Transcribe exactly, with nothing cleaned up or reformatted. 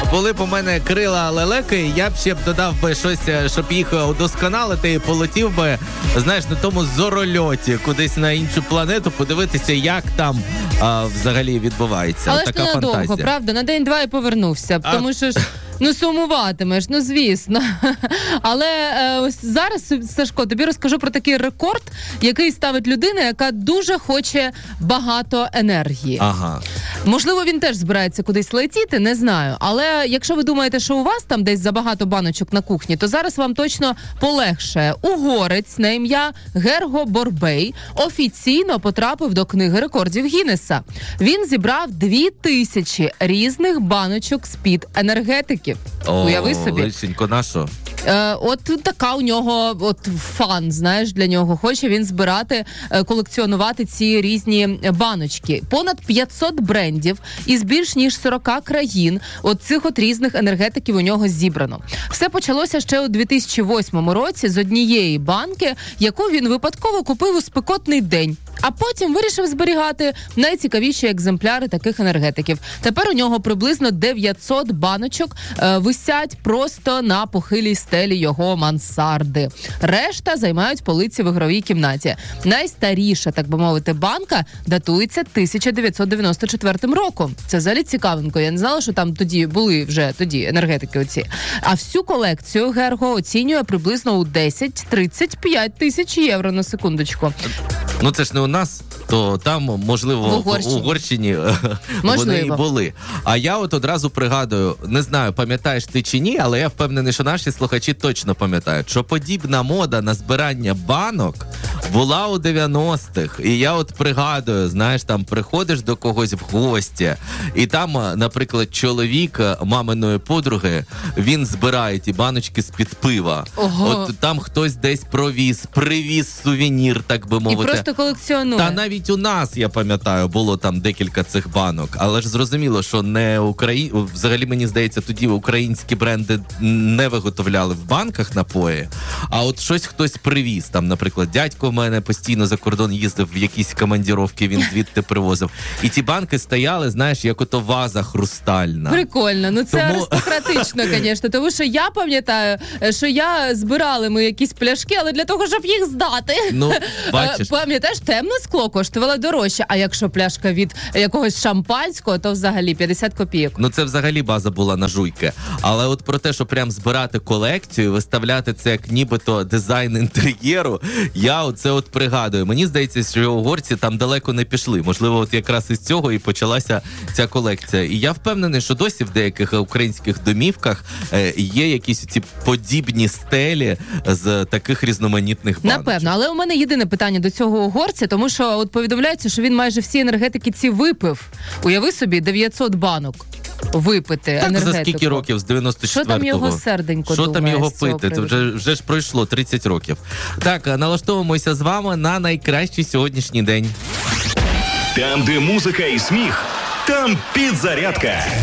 були б у мене крила лелеки, я б ще б додав би щось, щоб їх удосконалити і полетів би, знаєш, на тому зорольоті, кудись на іншу планету, подивитися, як там а, взагалі відбувається. Але така ж ненадовго, фантазія. Правда? На день-два і повернувся, а... тому що ж ну, сумуватимеш, ну, звісно. Але е, ось зараз, Сашко, тобі розкажу про такий рекорд, який ставить людина, яка дуже хоче багато енергії. Ага. Можливо, він теж збирається кудись летіти, не знаю. Але якщо ви думаєте, що у вас там десь забагато баночок на кухні, то зараз вам точно полегшає. Угорець на ім'я Герго Борбей офіційно потрапив до книги рекордів Гіннеса. Він зібрав дві тисячі різних баночок з-під енергетики. О, уяви собі. Лисенько, на що? Е, от така у нього от фан, знаєш, для нього. Хоче він збирати, е, колекціонувати ці різні баночки. Понад п'ятсот брендів із більш ніж сорок країн от цих от різних енергетиків у нього зібрано. Все почалося ще у дві тисячі восьмому році з однієї банки, яку він випадково купив у спекотний день. А потім вирішив зберігати найцікавіші екземпляри таких енергетиків. Тепер у нього приблизно дев'ятсот баночок е, висять просто на похилій стелі його мансарди. Решта займають полиці в ігровій кімнаті. Найстаріша, так би мовити, банка датується тисяча дев'ятсот дев'яносто четвертим роком. Це взагалі цікавенько. Я не знала, що там тоді були вже тоді енергетики оці. А всю колекцію Герго оцінює приблизно у десять-тридцять п'ять тисяч євро на секундочку. Ну це ж не у нас, то там, можливо, в Угорщині, в Угорщині вони і були. А я от одразу пригадую, не знаю, пам'ятаєш ти чи ні, але я впевнений, що наші слухачі точно пам'ятають, що подібна мода на збирання банок була у дев'яностих. І я от пригадую, знаєш, там приходиш до когось в гості, і там, наприклад, чоловік маминої подруги, він збирає ті баночки з-під пива. Ого. От там хтось десь провіз, привіз сувенір, так би мовити. І просто колекціонує. Та навіть у нас, я пам'ятаю, було там декілька цих банок. Але ж зрозуміло, що не Украї... взагалі, мені здається, тоді українські бренди не виготовляли в банках напої. А от щось хтось привіз. Там, наприклад, дядько в мене постійно за кордон їздив в якісь командіровки, він звідти привозив. І ті банки стояли, знаєш, як ото ваза хрустальна. Прикольно. Ну це Тому... аристократично, звісно. Тому що я пам'ятаю, що я збирали ми якісь пляшки, але для того, щоб їх здати. Ну, бачиш. Пам'ятаєш, темне скло коштувало дорожче, а якщо пляшка від якогось шампанського, то взагалі п'ятдесят копійок. Ну це взагалі база була на жуйки. Але от про те, що прям збирати колекцію, виставляти це як нібито дизайн інтер'єру, я оце от пригадую. Мені здається, що угорці там далеко не пішли. Можливо, от якраз із цього і почалася ця колекція. І я впевнений, що досі в деяких українських домівках е, є якісь ці подібні стелі з таких різноманітних баночок. Напевно, але у мене єдине питання до цього угорця, тому що от повідомляється, що він майже всі енергетики ці випив. Уяви собі, дев'ятсот банок випити так, енергетику. За скільки років? З дев'яносто четвертого. Що там його серденько Що думає там його з цього пити? Це вже, вже ж пройшло тридцять років. Так, налаштовуємося з вами на найкращий сьогоднішній день. Там, де музика і сміх, там підзарядка.